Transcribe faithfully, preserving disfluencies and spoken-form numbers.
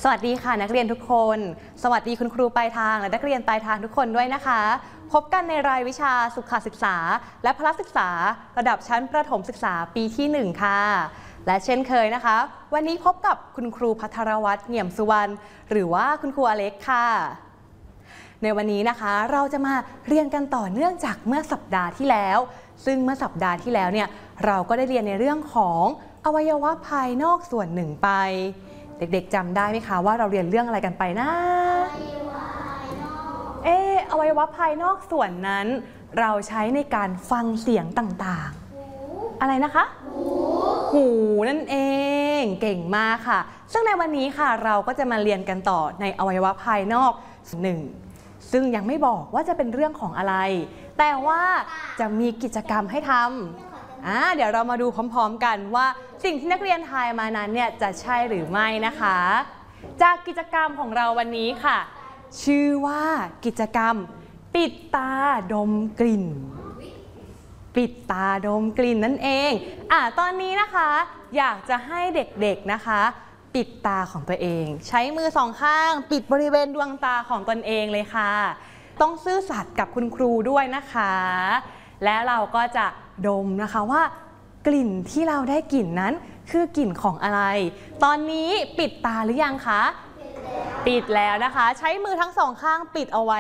สวัสดีค่ะนักเรียนทุกคนสวัสดีคุณครูปลายทางและนักเรียนปลายทางทุกคนด้วยนะคะพบกันในรายวิชาสุขศึกษาและพละศึกษาระดับชั้นประถมศึกษาปีที่หนึ่งค่ะและเช่นเคยนะคะวันนี้พบกับคุณครูภัทรวัฒน์ เงี่ยมสุวรรณหรือว่าคุณครูอเล็กค่ะในวันนี้นะคะเราจะมาเรียนกันต่อเนื่องจากเมื่อสัปดาห์ที่แล้วซึ่งเมื่อสัปดาห์ที่แล้วเนี่ยเราก็ได้เรียนในเรื่องของอวัยวะภายนอกส่วนหนึ่งไปเด็กๆจำได้ไหมคะว่าเราเรียนเรื่องอะไรกันไปนะเอออวัยวะภายนอกส่วนนั้นเราใช้ในการฟังเสียงต่างๆอะไรนะคะหูหูนั่นเองเก่งมากค่ะซึ่งในวันนี้ค่ะเราก็จะมาเรียนกันต่อในอวัยวะภายนอกส่วนหนึ่งซึ่งยังไม่บอกว่าจะเป็นเรื่องของอะไรแต่ว่าจะมีกิจกรรมให้ทำอ่าเดี๋ยวเรามาดูพร้อมๆกันว่าสิ่งที่นักเรียนทายมานั้นเนี่ยจะใช่หรือไม่นะคะจากกิจกรรมของเราวันนี้ค่ะชื่อว่ากิจกรรมปิดตาดมกลิ่นปิดตาดมกลิ่นนั่นเองอ่าตอนนี้นะคะอยากจะให้เด็กๆนะคะปิดตาของตัวเองใช้มือสองข้างปิดบริเวณดวงตาของตนเองเลยค่ะต้องซื่อสัตย์กับคุณครูด้วยนะคะและเราก็จะดมนะคะว่ากลิ่นที่เราได้กลิ่นนั้นคือกลิ่นของอะไรตอนนี้ปิดตาหรือยังคะปิดแล้วนะคะใช้มือทั้งสองข้างปิดเอาไว้